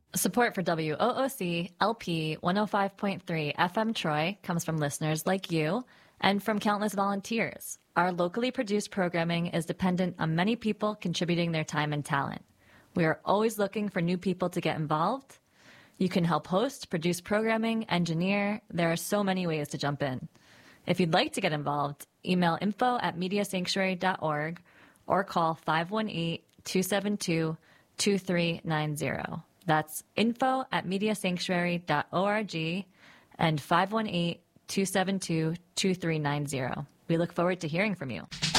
Support for WOOC LP 105.3 FM Troy comes from listeners like you and from countless volunteers. Our locally produced programming is dependent on many people contributing their time and talent. We are always looking for new people to get involved. You can help host, produce programming, engineer. There are so many ways to jump in. If you'd like to get involved, email info@mediasanctuary.org or call 518-272-2390. That's info@mediasanctuary.org and 518-272-2390. We look forward to hearing from you.